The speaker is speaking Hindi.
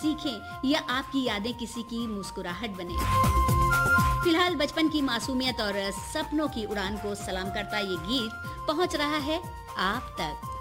सीखें या आपकी यादें किसी की मुस्कुराहट बने। फिलहाल बचपन की मासूमियत और सपनों की उड़ान को सलाम करता ये गीत पहुंच रहा है आप तक।